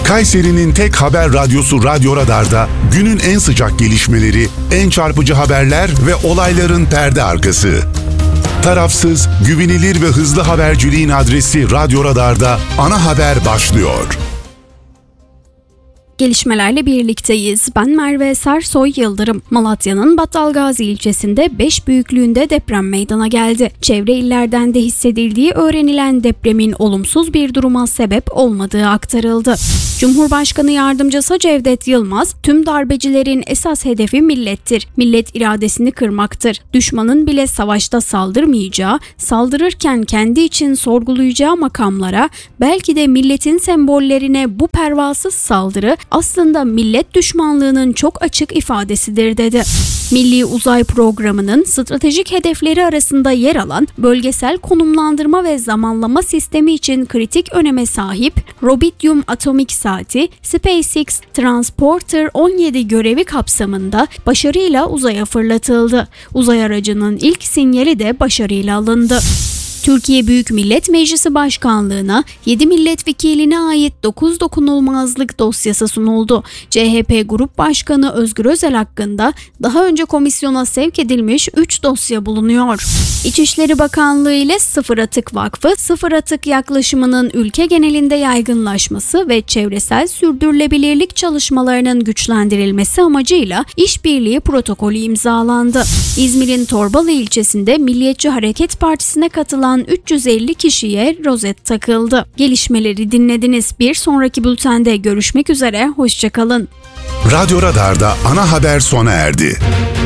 Kayseri'nin tek haber radyosu Radyo Radar'da günün en sıcak gelişmeleri, en çarpıcı haberler ve olayların perde arkası. Tarafsız, güvenilir ve hızlı haberciliğin adresi Radyo Radar'da ana haber başlıyor. Gelişmelerle birlikteyiz. Ben Merve Sersoy Yıldırım. Malatya'nın Battalgazi ilçesinde 5 büyüklüğünde deprem meydana geldi. Çevre illerden de hissedildiği öğrenilen depremin olumsuz bir duruma sebep olmadığı aktarıldı. Cumhurbaşkanı Yardımcısı Cevdet Yılmaz, tüm darbecilerin esas hedefi millettir. Millet iradesini kırmaktır. Düşmanın bile savaşta saldırmayacağı, saldırırken kendi için sorgulayacağı makamlara, belki de milletin sembollerine bu pervasız saldırı aslında millet düşmanlığının çok açık ifadesidir dedi. Milli Uzay Programı'nın stratejik hedefleri arasında yer alan bölgesel konumlandırma ve zamanlama sistemi için kritik öneme sahip Rubidium Atomik Saati, SpaceX Transporter 17 görevi kapsamında başarıyla uzaya fırlatıldı. Uzay aracının ilk sinyali de başarıyla alındı. Türkiye Büyük Millet Meclisi Başkanlığı'na 7 milletvekiline ait 9 dokunulmazlık dosyası sunuldu. CHP Grup Başkanı Özgür Özel hakkında daha önce komisyona sevk edilmiş 3 dosya bulunuyor. İçişleri Bakanlığı ile Sıfır Atık Vakfı, sıfır atık yaklaşımının ülke genelinde yaygınlaşması ve çevresel sürdürülebilirlik çalışmalarının güçlendirilmesi amacıyla işbirliği protokolü imzalandı. İzmir'in Torbalı ilçesinde Milliyetçi Hareket Partisi'ne katılan 350 kişiye rozet takıldı. Gelişmeleri dinlediniz. Bir sonraki bültende görüşmek üzere. Hoşçakalın. Radyo Radar'da ana haber sona erdi.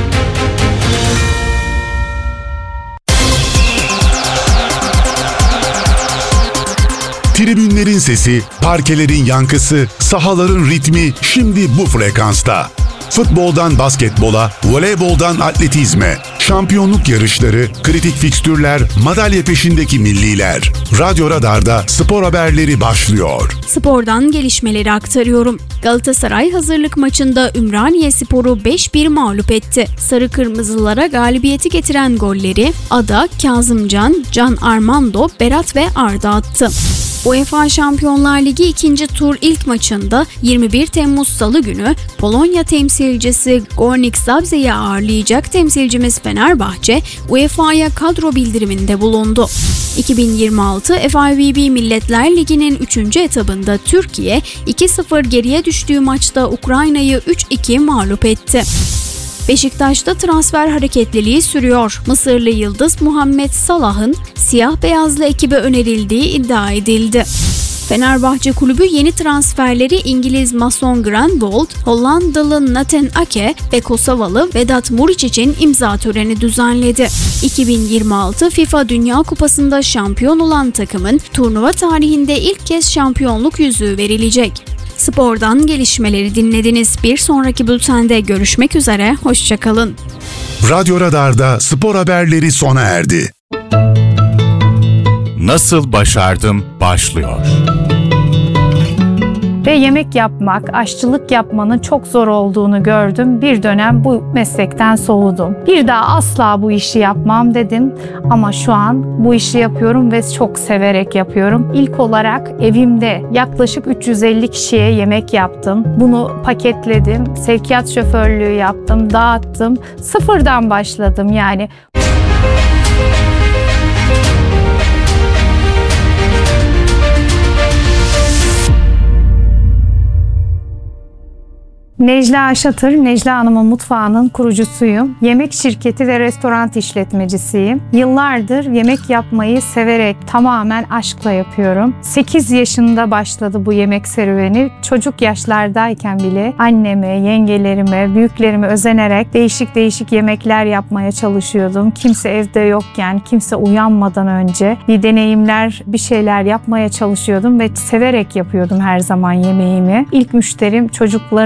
Tribünlerin sesi, parkelerin yankısı, sahaların ritmi şimdi bu frekansta. Futboldan basketbola, voleyboldan atletizme, şampiyonluk yarışları, kritik fikstürler, madalya peşindeki milliler. Radyo Radar'da spor haberleri başlıyor. Spordan gelişmeleri aktarıyorum. Galatasaray hazırlık maçında Ümraniyespor'u 5-1 mağlup etti. Sarı Kırmızılara galibiyeti getiren golleri Ada, Kazımcan, Can Armando, Berat ve Arda attı. UEFA Şampiyonlar Ligi 2. tur ilk maçında 21 Temmuz Salı günü Polonya temsilcisi Górnik Zabrze'yi ağırlayacak temsilcimiz Fenerbahçe, UEFA'ya kadro bildiriminde bulundu. 2026 FIVB Milletler Ligi'nin 3. etabında Türkiye 2-0 geriye düştüğü maçta Ukrayna'yı 3-2 mağlup etti. Beşiktaş'ta transfer hareketliliği sürüyor. Mısırlı yıldız Muhammed Salah'ın siyah beyazlı ekibe önerildiği iddia edildi. Fenerbahçe kulübü yeni transferleri İngiliz Mason Greenwood, Hollandalı Nathan Ake ve Kosovalı Vedat Muriç için imza töreni düzenledi. 2026 FIFA Dünya Kupası'nda şampiyon olan takımın turnuva tarihinde ilk kez şampiyonluk yüzüğü verilecek. Spordan gelişmeleri dinlediniz. Bir sonraki bültende görüşmek üzere. Hoşçakalın. Radyo Radar'da spor haberleri sona erdi. Nasıl başardım başlıyor. Ve yemek yapmak, aşçılık yapmanın çok zor olduğunu gördüm. Bir dönem bu meslekten soğudum. Bir daha asla bu işi yapmam dedim. Ama şu an bu işi yapıyorum ve çok severek yapıyorum. İlk olarak evimde yaklaşık 350 kişiye yemek yaptım. Bunu paketledim, sevkiyat şoförlüğü yaptım, dağıttım. Sıfırdan başladım yani. Necla Aşatır, Necla Hanım'ın mutfağının kurucusuyum. Yemek şirketi ve restoran işletmecisiyim. Yıllardır yemek yapmayı severek, tamamen aşkla yapıyorum. 8 yaşında başladı bu yemek serüveni. Çocuk yaşlardayken bile anneme, yengelerime, büyüklerime özenerek değişik yemekler yapmaya çalışıyordum. Kimse evde yokken, kimse uyanmadan önce bir deneyimler, bir şeyler yapmaya çalışıyordum ve severek yapıyordum her zaman yemeğimi. İlk müşterim çocuklarım oldu.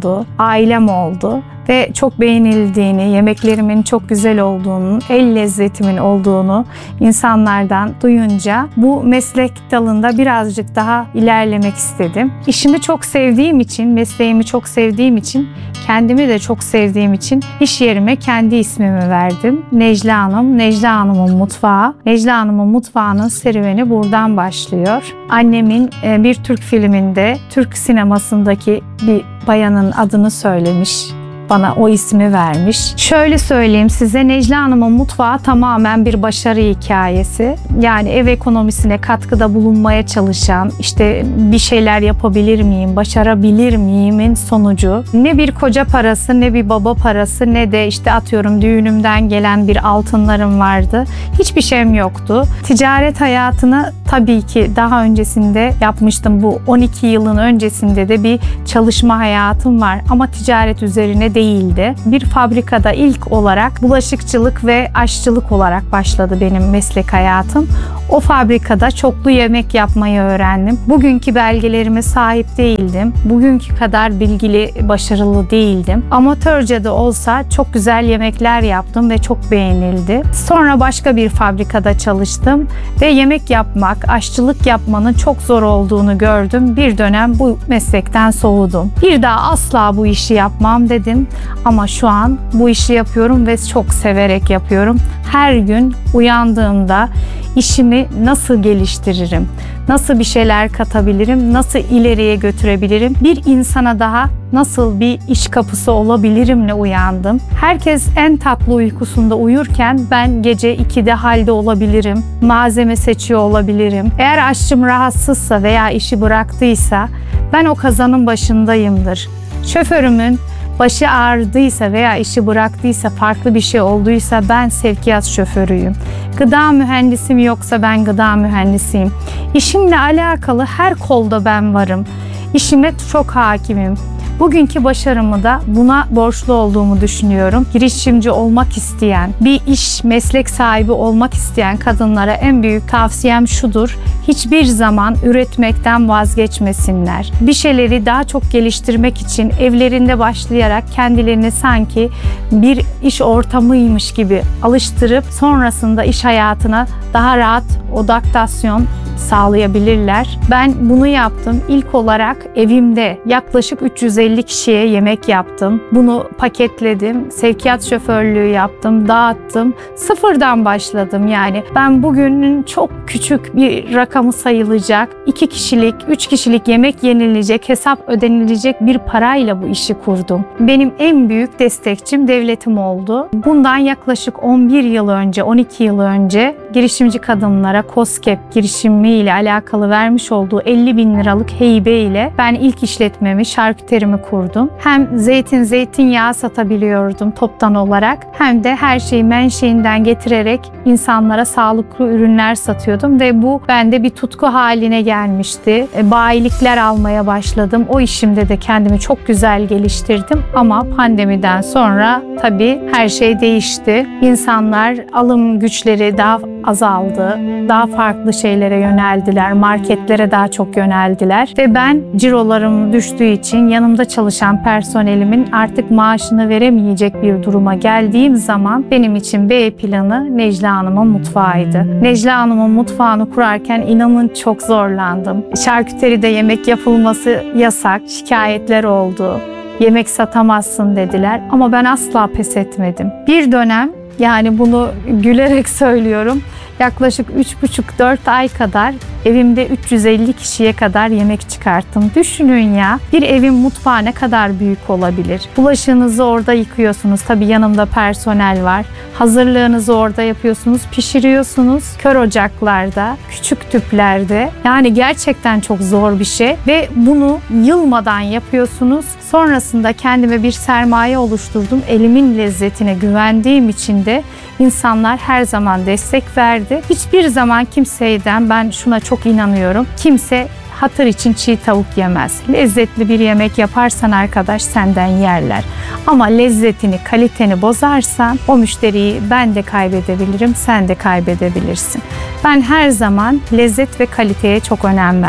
oldu, ailem oldu. Ve çok beğenildiğini, yemeklerimin çok güzel olduğunu, el lezzetimin olduğunu insanlardan duyunca bu meslek dalında birazcık daha ilerlemek istedim. İşimi çok sevdiğim için, mesleğimi çok sevdiğim için, kendimi de çok sevdiğim için iş yerime kendi ismimi verdim. Necla Hanım, Necla Hanım'ın mutfağı. Necla Hanım'ın mutfağının serüveni buradan başlıyor. Annemin bir Türk filminde, Türk sinemasındaki bir bayanın adını söylemiş. Bana o ismi vermiş. Şöyle söyleyeyim size, Necla Hanım'ın mutfağı tamamen bir başarı hikayesi. Yani ev ekonomisine katkıda bulunmaya çalışan, işte bir şeyler yapabilir miyim, başarabilir miyimin sonucu. Ne bir koca parası, ne bir baba parası, ne de işte atıyorum düğünümden gelen bir altınlarım vardı. Hiçbir şeyim yoktu. Ticaret hayatını tabii ki daha öncesinde yapmıştım. Bu 12 yılın öncesinde de bir çalışma hayatım var ama ticaret üzerine değildi. Bir fabrikada ilk olarak bulaşıkçılık ve aşçılık olarak başladı benim meslek hayatım. O fabrikada çoklu yemek yapmayı öğrendim. Bugünkü belgelerime sahip değildim. Bugünkü kadar bilgili, başarılı değildim. Amatörce de olsa çok güzel yemekler yaptım ve çok beğenildi. Sonra başka bir fabrikada çalıştım ve yemek yapmak, aşçılık yapmanın çok zor olduğunu gördüm. Bir dönem bu meslekten soğudum. Bir daha asla bu işi yapmam dedim. Ama şu an bu işi yapıyorum ve çok severek yapıyorum. Her gün uyandığımda işimi nasıl geliştiririm, nasıl bir şeyler katabilirim, nasıl ileriye götürebilirim, bir insana daha nasıl bir iş kapısı olabilirimle uyandım. Herkes en tatlı uykusunda uyurken ben gece 2'de halde olabilirim, malzeme seçiyor olabilirim. Eğer aşçım rahatsızsa veya işi bıraktıysa ben o kazanın başındayımdır. Şoförümün başı ağrıdıysa veya işi bıraktıysa, farklı bir şey olduysa ben sevkiyat şoförüyüm. Gıda mühendisim yoksa ben gıda mühendisiyim. İşimle alakalı her kolda ben varım. İşime çok hakimim. Bugünkü başarımı da buna borçlu olduğumu düşünüyorum. Girişimci olmak isteyen, bir iş, meslek sahibi olmak isteyen kadınlara en büyük tavsiyem şudur: hiçbir zaman üretmekten vazgeçmesinler. Bir şeyleri daha çok geliştirmek için evlerinde başlayarak kendilerini sanki bir iş ortamıymış gibi alıştırıp sonrasında iş hayatına daha rahat adaptasyon sağlayabilirler. Ben bunu yaptım. İlk olarak evimde yaklaşık 350 kişiye yemek yaptım. Bunu paketledim. Sevkiyat şoförlüğü yaptım, dağıttım. Sıfırdan başladım yani. Ben bugünün çok küçük bir rakamı sayılacak 2 kişilik, 3 kişilik yemek yenilecek, hesap ödenilecek bir parayla bu işi kurdum. Benim en büyük destekçim devletim oldu. Bundan yaklaşık 11 yıl önce, 12 yıl önce girişimci kadınlara KOSGEB girişimi ile alakalı vermiş olduğu 50.000 liralık heybe ile ben ilk işletmemi, şarküterimi kurdum. Hem zeytinyağı satabiliyordum toptan olarak, hem de her şeyi menşeinden getirerek insanlara sağlıklı ürünler satıyordum ve bu bende bir tutku haline gelmişti. Bayilikler almaya başladım. O işimde de kendimi çok güzel geliştirdim ama pandemiden sonra tabii her şey değişti. İnsanlar alım güçleri daha azaldı. Daha farklı şeylere yöneldiler. Marketlere daha çok yöneldiler. Ve ben cirolarım düştüğü için yanımda çalışan personelimin artık maaşını veremeyecek bir duruma geldiğim zaman benim için B planı Necla Hanım'ın mutfağıydı. Necla Hanım'ın mutfağını kurarken inanın çok zorlandım. Şarküteride yemek yapılması yasak. Şikayetler oldu. Yemek satamazsın dediler ama ben asla pes etmedim. Bir dönem, yani bunu gülerek söylüyorum, yaklaşık 3,5-4 ay kadar evimde 350 kişiye kadar yemek çıkarttım. Düşünün ya, bir evin mutfağı ne kadar büyük olabilir? Bulaşığınızı orada yıkıyorsunuz. Tabii yanımda personel var. Hazırlığınızı orada yapıyorsunuz, pişiriyorsunuz. Kör ocaklarda, küçük tüplerde. Yani gerçekten çok zor bir şey ve bunu yılmadan yapıyorsunuz. Sonrasında kendime bir sermaye oluşturdum. Elimin lezzetine güvendiğim için de insanlar her zaman destek verdi. Hiçbir zaman kimseyden, ben şuna çok inanıyorum, kimse hatır için çiğ tavuk yemez. Lezzetli bir yemek yaparsan arkadaş senden yerler. Ama lezzetini, kaliteni bozarsan o müşteriyi ben de kaybedebilirim, sen de kaybedebilirsin. Ben her zaman lezzet ve kaliteye çok önem verdim.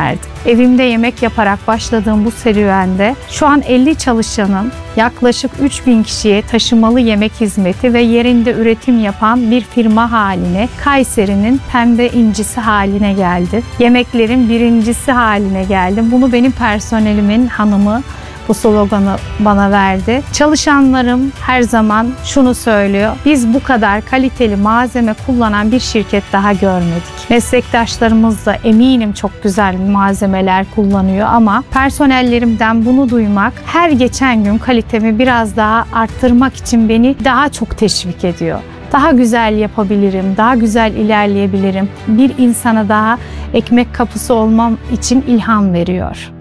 Evimde yemek yaparak başladığım bu serüvende şu an 50 çalışanın yaklaşık 3000 kişiye taşımalı yemek hizmeti ve yerinde üretim yapan bir firma haline, Kayseri'nin pembe incisi haline geldi. Yemeklerin birincisi haline geldim. Bunu benim personelimin hanımı bu sloganı bana verdi. Çalışanlarım her zaman şunu söylüyor: biz bu kadar kaliteli malzeme kullanan bir şirket daha görmedik. Meslektaşlarımız da eminim çok güzel malzemeler kullanıyor ama personellerimden bunu duymak her geçen gün kalitemi biraz daha arttırmak için beni daha çok teşvik ediyor. Daha güzel yapabilirim, daha güzel ilerleyebilirim. Bir insana daha ekmek kapısı olmam için ilham veriyor.